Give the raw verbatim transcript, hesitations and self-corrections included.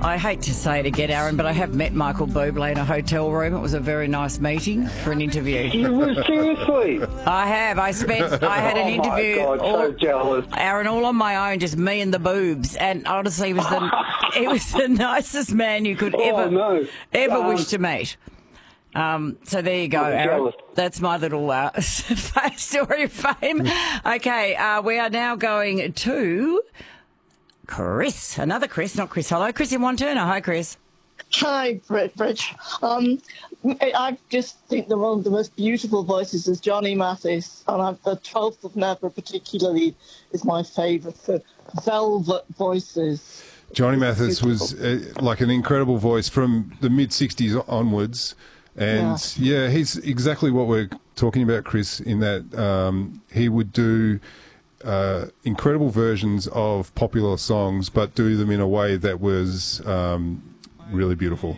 I hate to say it again, Aaron, but I have met Michael Bublé in a hotel room. It was a very nice meeting for an interview. You were seriously? I have. I spent. I had an Oh, my interview. God, all, so jealous. Aaron, all on my own, just me and the boobs. And honestly, he was the he was the nicest man you could Oh, ever no. ever Um, wish to meet. Um, so there you go, I'm Aaron. jealous. That's my little uh, story of fame. Okay, uh, we are now going to Chris. Another Chris, not Chris. Hello, Chris in One Turner. Hi, Chris. Hi, Brett Rich. Um, I I just think that one of the most beautiful voices is Johnny Mathis, and I've, the twelfth of Never particularly is my favourite for velvet voices. Johnny Mathis was uh, like an incredible voice from the mid sixties onwards. And, yeah. yeah, he's exactly what we're talking about, Chris, in that um, he would do uh, incredible versions of popular songs, but do them in a way that was um, really beautiful.